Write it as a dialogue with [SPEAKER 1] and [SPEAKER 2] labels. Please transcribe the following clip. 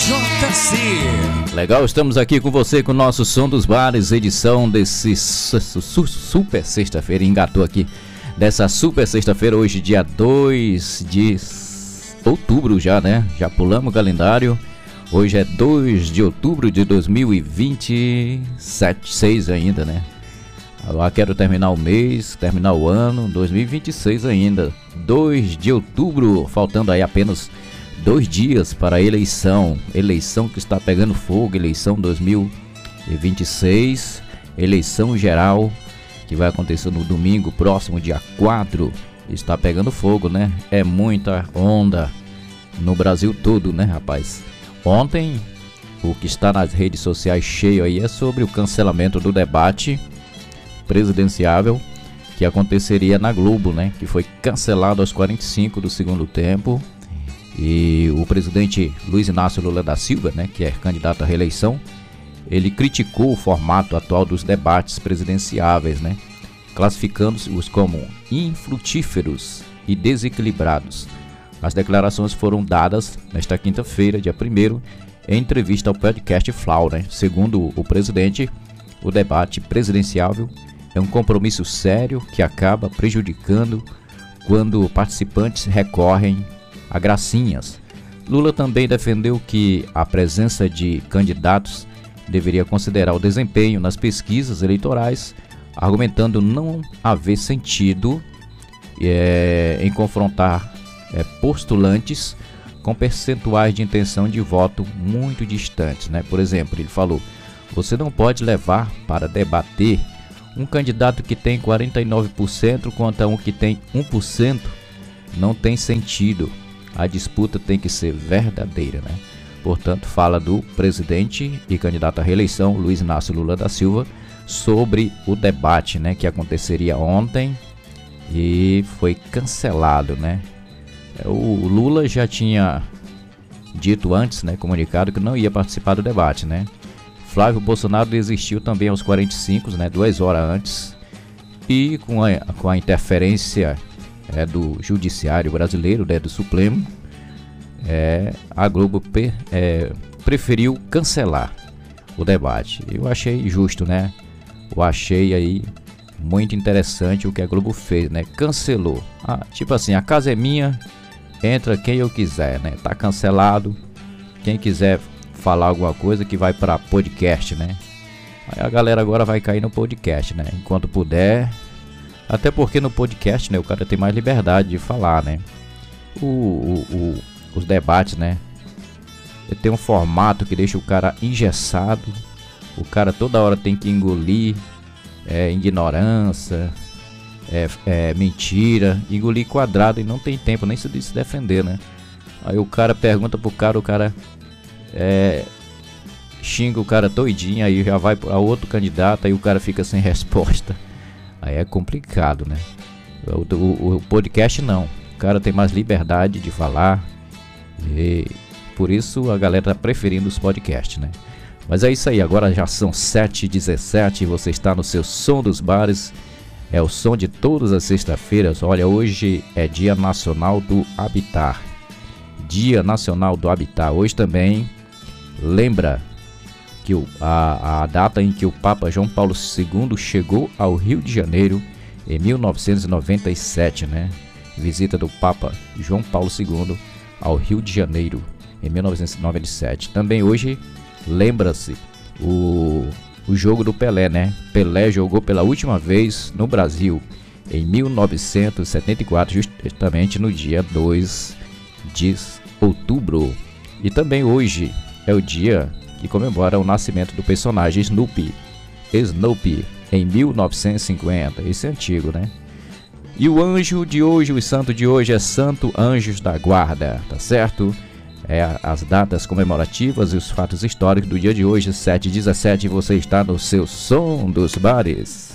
[SPEAKER 1] JC.
[SPEAKER 2] Legal, estamos aqui com você com o nosso Som dos Bares, edição desse super sexta-feira. Engatou aqui dessa super sexta-feira, hoje dia 2 de outubro já, né? Já pulamos o calendário. Hoje é 2 de outubro de 2027, 6 ainda, né? Agora quero terminar o mês, terminar o ano, 2026 ainda. 2 de outubro, faltando aí apenas 2 dias para a eleição que está pegando fogo, eleição 2026, eleição geral que vai acontecer no domingo próximo, dia 4, está pegando fogo, né? É muita onda no Brasil todo, né, rapaz? Ontem, o que está nas redes sociais cheio aí é sobre o cancelamento do debate presidenciável que aconteceria na Globo, né? Que foi cancelado aos 45 do segundo tempo. E o presidente Luiz Inácio Lula da Silva, né, que é candidato à reeleição, ele criticou o formato atual dos debates presidenciáveis, né, classificando-os como infrutíferos e desequilibrados. As declarações foram dadas nesta quinta-feira, dia 1º, em entrevista ao podcast Flow, né. Segundo o presidente, o debate presidenciável é um compromisso sério que acaba prejudicando quando participantes recorrem a gracinhas. Lula também defendeu que a presença de candidatos deveria considerar o desempenho nas pesquisas eleitorais, argumentando não haver sentido em confrontar postulantes com percentuais de intenção de voto muito distantes, né? Por exemplo, ele falou: você não pode levar para debater um candidato que tem 49% contra um que tem 1%. Não tem sentido. A disputa tem que ser verdadeira, né? Portanto, fala do presidente e candidato à reeleição, Luiz Inácio Lula da Silva, sobre o debate, né, que aconteceria ontem e foi cancelado, né? O Lula já tinha dito antes, né, comunicado que não ia participar do debate, né? Flávio Bolsonaro desistiu também aos 45, né, 2 horas antes, e com a interferência do judiciário brasileiro, do Supremo, a Globo preferiu cancelar o debate. Eu achei justo, né? Eu achei aí muito interessante o que a Globo fez, né? Cancelou. Tipo assim, a casa é minha, entra quem eu quiser, né? Tá cancelado. Quem quiser falar alguma coisa que vai para podcast, né? Aí a galera agora vai cair no podcast, né? Enquanto puder. Até porque no podcast, né, o cara tem mais liberdade de falar, né? Os debates, né? Tem um formato que deixa o cara engessado. O cara toda hora tem que engolir ignorância, mentira, engolir quadrado e não tem tempo nem de se defender, né? Aí o cara pergunta pro cara, o cara xinga o cara todinho, aí já vai para outro candidato, aí o cara fica sem resposta. Aí é complicado, né? O podcast não. O cara tem mais liberdade de falar. E por isso a galera tá preferindo os podcasts, né? Mas é isso aí. Agora já são 7h17 e você está no seu Som dos Bares. É o som de todas as sextas-feiras. Olha, hoje é Dia Nacional do Habitat. Dia Nacional do Habitat. Hoje também lembra que a data em que o Papa João Paulo II chegou ao Rio de Janeiro em 1997, né? Visita do Papa João Paulo II ao Rio de Janeiro em 1997. Também hoje lembra-se o jogo do Pelé, né? Pelé jogou pela última vez no Brasil em 1974, justamente no dia 2 de outubro. E também hoje é o dia que comemora o nascimento do personagem Snoopy em 1950. Esse é antigo, né? E o anjo de hoje, o santo de hoje é Santo Anjos da Guarda, tá certo? As datas comemorativas e os fatos históricos do dia de hoje, 7h17, você está no seu Som dos Bares.